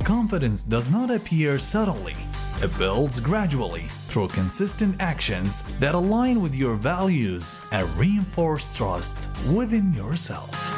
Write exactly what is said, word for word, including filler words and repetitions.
Confidence does not appear suddenly. It builds gradually through consistent actions that align with your values and reinforce trust within yourself.